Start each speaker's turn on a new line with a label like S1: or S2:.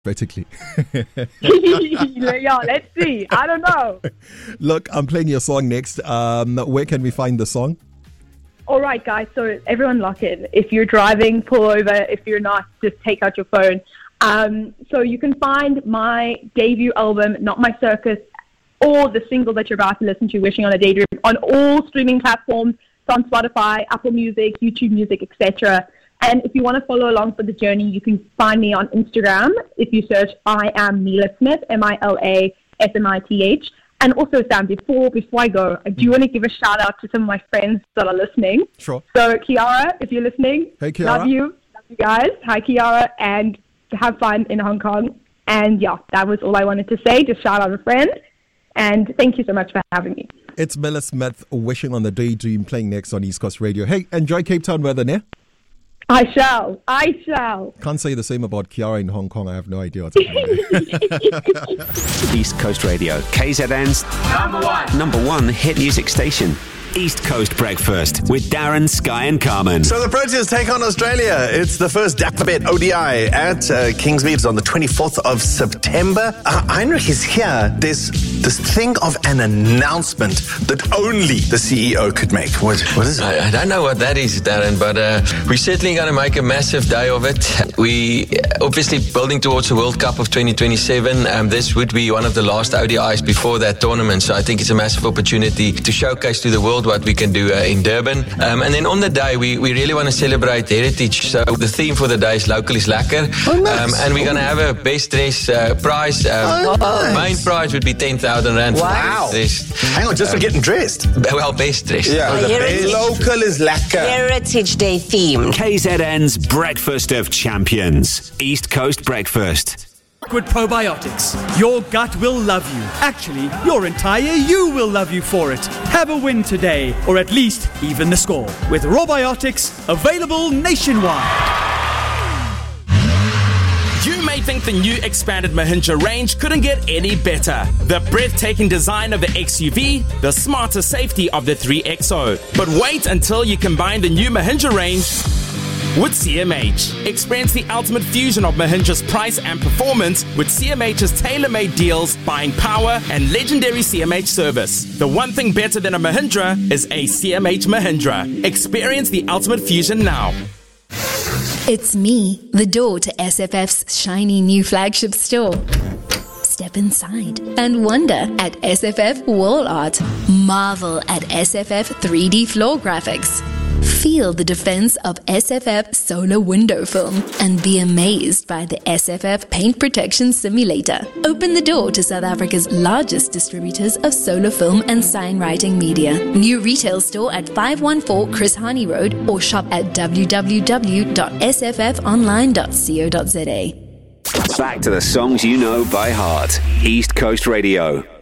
S1: Vertically.
S2: Yeah, let's see. I don't know.
S1: Look, I'm playing your song next. Where can we find the song?
S2: All right, guys. So everyone lock in. If you're driving, pull over. If you're not, just take out your phone. So you can find my debut album, Not My Circus, or the single that you're about to listen to, Wishing on a Daydream, on all streaming platforms. It's on Spotify, Apple Music, YouTube Music, etc. And if you want to follow along for the journey, you can find me on Instagram. If you search I am Mila Smith, MILASMITH. And also, Sam, before I go, I do want to give a shout out to some of my friends that are listening.
S1: Sure.
S2: So Kiara, if you're listening,
S1: hey, Kiara.
S2: Love you guys. Hi, Kiara, and have fun in Hong Kong. And yeah, that was all I wanted to say. Just shout out a friend. And thank you so much for having me.
S1: It's Mila Smith, Wishing on the Daydream, playing next on East Coast Radio. Hey, enjoy Cape Town weather, ne?
S2: I shall.
S1: Can't say the same about Kiara in Hong Kong. I have no idea what's happening there.
S3: East Coast Radio, KZN's number one hit music station. East Coast Breakfast with Darren, Sky and Carmen.
S4: So the Proteas take on Australia. It's the first Dapperbet ODI at Kingsmead on the 24th of September. Heinrich is here. There's this thing of an announcement that only the CEO could make. What is it?
S5: I don't know what that is, Darren, but we're certainly going to make a massive day of it. We obviously building towards the World Cup of 2027. This would be one of the last ODIs before that tournament. So I think it's a massive opportunity to showcase to the world what we can do in Durban. And then on the day, we really want to celebrate heritage. So the theme for the day is Local is Lekker.
S4: Oh, nice.
S5: And we're going to have a best dress prize.
S4: Nice.
S5: Main prize would be 10,000 Rand.
S4: Wow. Hang on, just for getting dressed.
S5: Well, best dressed.
S4: Yeah, the best. Local is Lekker.
S6: Heritage Day themed.
S3: KZN's Breakfast of Champions. East Coast Breakfast.
S7: Liquid Probiotics. Your gut will love you. Actually, your entire you will love you for it. Have a win today, or at least even the score. With Robiotics, available nationwide.
S8: You may think the new expanded Mahindra range couldn't get any better. The breathtaking design of the XUV, the smarter safety of the 3XO. But wait until you combine the new Mahindra range with CMH. Experience the ultimate fusion of Mahindra's price and performance with CMH's tailor-made deals, buying power, and legendary CMH service. The one thing better than a Mahindra is a CMH Mahindra. Experience the ultimate fusion now.
S9: It's me, the door to SFF's shiny new flagship store. Step inside and wonder at SFF wall art. Marvel at SFF 3D floor graphics. Feel the defense of SFF solar window film and be amazed by the SFF paint protection simulator. Open the door to South Africa's largest distributors of solar film and sign writing media. New retail store at 514 Chris Hani Road or shop at www.sffonline.co.za.
S3: Back to the songs you know by heart. East Coast Radio.